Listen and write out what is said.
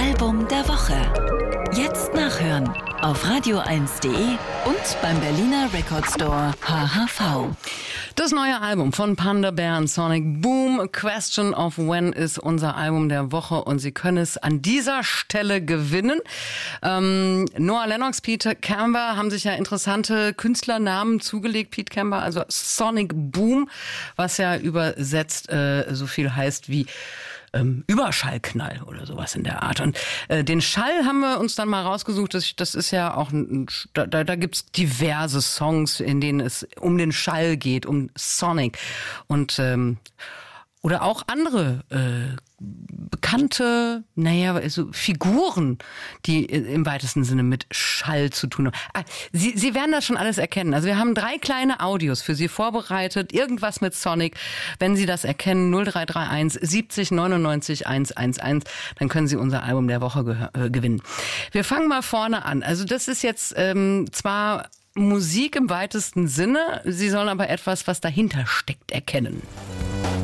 Album der Woche. Jetzt nachhören auf radio1.de und beim Berliner Record Store HHV. Das neue Album von Panda Bear und Sonic Boom, A Question of When, ist unser Album der Woche und Sie können es an dieser Stelle gewinnen. Noah Lennox, Pete Camber haben sich ja interessante Künstlernamen zugelegt. Pete Camber, also Sonic Boom, was ja übersetzt so viel heißt wie Überschallknall oder sowas in der Art. Und den Schall haben wir uns dann mal rausgesucht. Das ist ja auch, da gibt's diverse Songs, in denen es um den Schall geht, um Sonic. Und oder auch andere bekannte, so Figuren, die im weitesten Sinne mit Schall zu tun haben. Sie werden das schon alles erkennen. Also wir haben 3 kleine Audios für Sie vorbereitet. Irgendwas mit Sonic. Wenn Sie das erkennen, 0331 70 99 111, dann können Sie unser Album der Woche gewinnen. Wir fangen mal vorne an. Also das ist jetzt zwar Musik im weitesten Sinne, Sie sollen aber etwas, was dahinter steckt, erkennen.